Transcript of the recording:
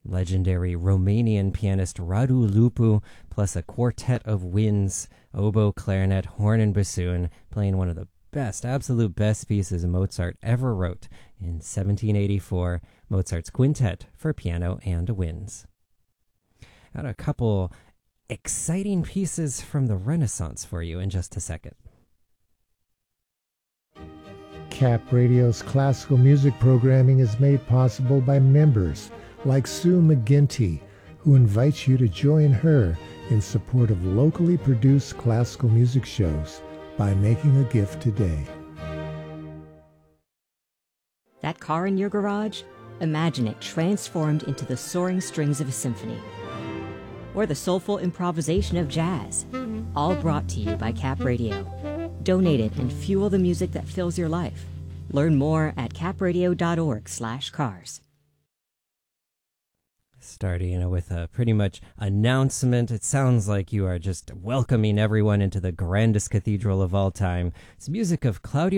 Legendary Romanian pianist Radu Lupu, plus a quartet of winds, oboe, clarinet, horn, and bassoon, playing one of the best, absolute best pieces Mozart ever wrote in 1784, Mozart's Quintet for Piano and Winds. Got a couple exciting pieces from the Renaissance for you in just a second. Cap Radio's classical music programming is made possible by members like Sue McGinty, who invites you to join her in support of locally produced classical music shows by making a gift today. That car in your garage? Imagine it transformed into the soaring strings of a symphony. Or the soulful improvisation of jazz. All brought to you by Cap Radio. Donate it and fuel the music that fills your life. Learn more at capradio.org/cars. Starting with a pretty much announcement. It sounds like you are just welcoming everyone into the grandest cathedral of all time. It's music of Claudio